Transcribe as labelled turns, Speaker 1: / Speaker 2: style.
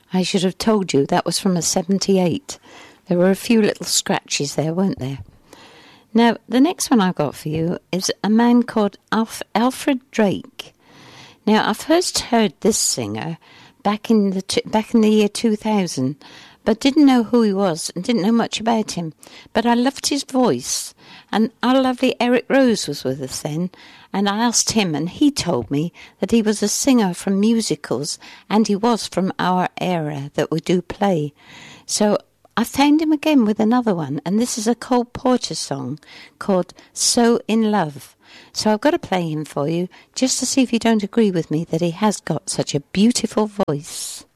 Speaker 1: I should have told you that was from a 78. There were a few little scratches there, weren't there? Now, the next one I've got for you is a man called Alfred Drake. Now, I first heard this singer back in the year 2000, but didn't know who he was and didn't know much about him. But I loved his voice, and our lovely Eric Rose was with us then, and I asked him, and he told me that he was a singer from musicals, and he was from our era that we do play. So I found him again with another one, and this is a Cole Porter song called So In Love. So I've got to play him for you, just to see if you don't agree with me that he has got such a beautiful voice.